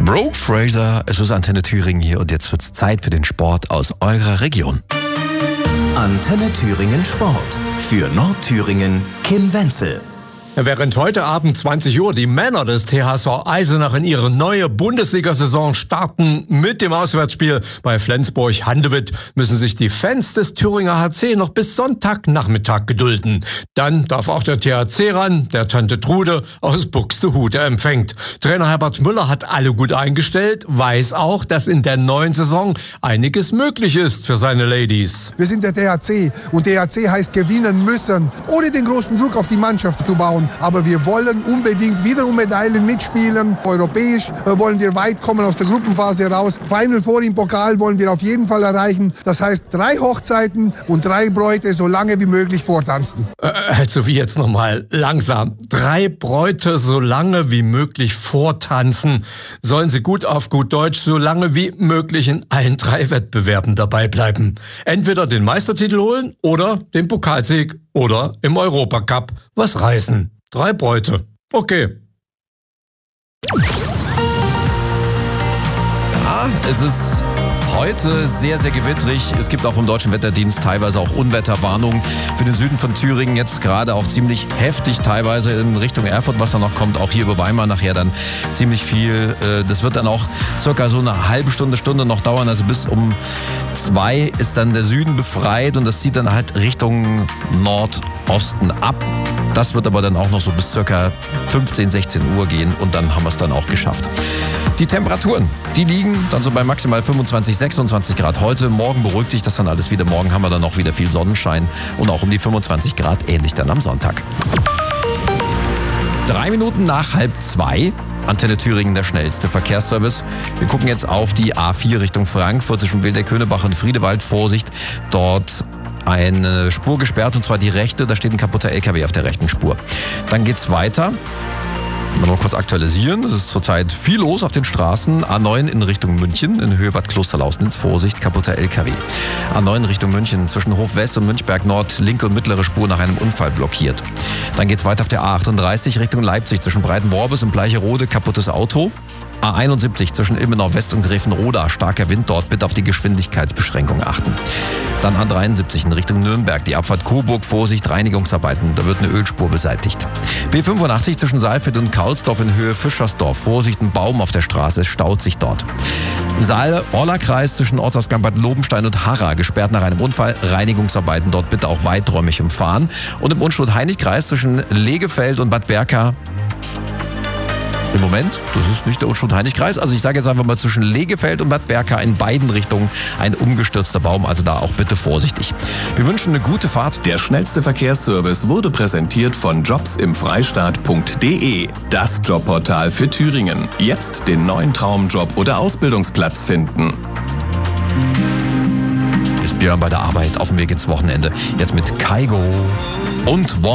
Brooke Fraser, es ist Antenne Thüringen hier und jetzt wird's Zeit für den Sport aus eurer Region. Antenne Thüringen Sport. Für Nordthüringen Kim Wenzel. Während heute Abend 20 Uhr die Männer des THSV Eisenach in ihre neue Bundesliga-Saison starten mit dem Auswärtsspiel bei Flensburg-Handewitt, müssen sich die Fans des Thüringer HC noch bis Sonntagnachmittag gedulden. Dann darf auch der THC ran, der Tante Trude aus Buxtehude empfängt. Trainer Herbert Müller hat alle gut eingestellt, weiß auch, dass in der neuen Saison einiges möglich ist für seine Ladies. Wir sind der THC und THC heißt gewinnen müssen, ohne den großen Druck auf die Mannschaft zu bauen. Aber wir wollen unbedingt wieder um Medaillen mitspielen. Europäisch wollen wir weit kommen aus der Gruppenphase raus. Final Four im Pokal wollen wir auf jeden Fall erreichen. Das heißt 3 Hochzeiten und 3 Bräute so lange wie möglich vortanzen. Also wie jetzt nochmal langsam. 3 Bräute so lange wie möglich vortanzen. Sollen sie gut auf gut Deutsch so lange wie möglich in allen 3 Wettbewerben dabei bleiben. Entweder den Meistertitel holen oder den Pokalsieg oder im Europacup was reißen. 3 Bräute. Okay. Ja, es ist heute sehr, sehr gewittrig. Es gibt auch vom Deutschen Wetterdienst teilweise auch Unwetterwarnungen für den Süden von Thüringen. Jetzt gerade auch ziemlich heftig teilweise in Richtung Erfurt, was dann noch kommt. Auch hier über Weimar nachher dann ziemlich viel. Das wird dann auch circa so eine halbe Stunde noch dauern. Also bis um 2 ist dann der Süden befreit und das zieht dann halt Richtung Nordosten ab. Das wird aber dann auch noch so bis circa 15, 16 Uhr gehen und dann haben wir es dann auch geschafft. Die Temperaturen, die liegen dann so bei maximal 25, 26 Grad heute. Morgen beruhigt sich das dann alles wieder. Morgen haben wir dann auch wieder viel Sonnenschein und auch um die 25 Grad, ähnlich dann am Sonntag. 3 Minuten nach 1:30. Antenne Thüringen, der schnellste Verkehrsservice. Wir gucken jetzt auf die A4 Richtung Frankfurt zwischen Wildeck-Köhnebach und Friedewald. Vorsicht, dort eine Spur gesperrt und zwar die rechte. Da steht ein kaputter LKW auf der rechten Spur. Dann geht's weiter. Mal kurz aktualisieren. Es ist zurzeit viel los auf den Straßen. A9 in Richtung München, in Höhe Bad Klosterlausnitz. Vorsicht, kaputter LKW. A9 Richtung München, zwischen Hof West und Münchberg Nord, linke und mittlere Spur nach einem Unfall blockiert. Dann geht's weiter auf der A38 Richtung Leipzig, zwischen Breitenworbis und Bleicherode, kaputtes Auto. A71 zwischen Ilmenau West und Gräfenroda, starker Wind dort, bitte auf die Geschwindigkeitsbeschränkung achten. Dann A73 in Richtung Nürnberg, die Abfahrt Coburg, Vorsicht, Reinigungsarbeiten, da wird eine Ölspur beseitigt. B85 zwischen Saalfeld und Kaulsdorf in Höhe Fischersdorf, Vorsicht, ein Baum auf der Straße, es staut sich dort. Saale-Orla-Kreis zwischen Ortsausgang Bad Lobenstein und Harra, gesperrt nach einem Unfall, Reinigungsarbeiten dort bitte auch weiträumig umfahren. Und im Unstrut-Heinig-Kreis zwischen Legefeld und Bad Berka, im Moment, das ist nicht der Unstrut-Heinig-Kreis, also ich sage jetzt einfach mal zwischen Legefeld und Bad Berka in beiden Richtungen ein umgestürzter Baum, also da auch bitte vorsichtig. Wir wünschen eine gute Fahrt. Der schnellste Verkehrsservice wurde präsentiert von jobsimfreistaat.de, das Jobportal für Thüringen. Jetzt den neuen Traumjob oder Ausbildungsplatz finden. Ist Björn bei der Arbeit auf dem Weg ins Wochenende. Jetzt mit Kaigo und One.